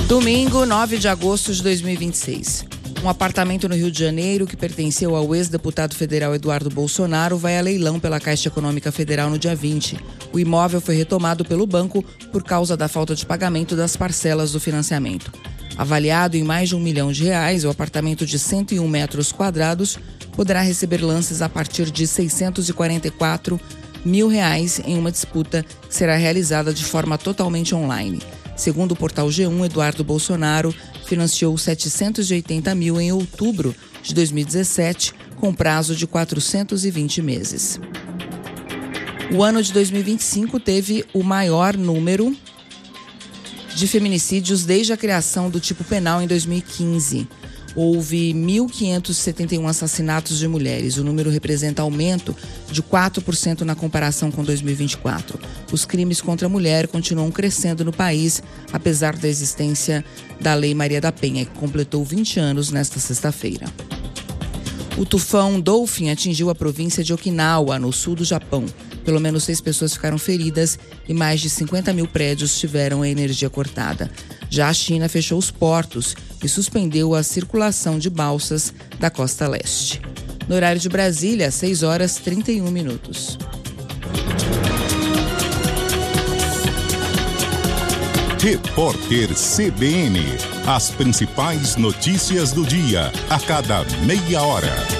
Domingo, 9 de agosto de 2026. Um apartamento no Rio de Janeiro que pertenceu ao ex-deputado federal Eduardo Bolsonaro vai a leilão pela Caixa Econômica Federal no dia 20. O imóvel foi retomado pelo banco por causa da falta de pagamento das parcelas do financiamento. Avaliado em mais de R$1 milhão, o apartamento de 101 metros quadrados poderá receber lances a partir de R$644 mil em uma disputa que será realizada de forma totalmente online. Segundo o portal G1, Eduardo Bolsonaro financiou 780 mil em outubro de 2017, com prazo de 420 meses. O ano de 2025 teve o maior número de feminicídios desde a criação do tipo penal em 2015. Houve 1.571 assassinatos de mulheres. O número representa aumento de 4% na comparação com 2024. Os crimes contra a mulher continuam crescendo no país, apesar da existência da Lei Maria da Penha, que completou 20 anos nesta sexta-feira. O tufão Dolphin atingiu a província de Okinawa, no sul do Japão. Pelo menos 6 pessoas ficaram feridas e mais de 50 mil prédios tiveram a energia cortada. Já a China fechou os portos e suspendeu a circulação de balsas da costa leste. No horário de Brasília, 6h31. Repórter CBN. As principais notícias do dia, a cada meia hora.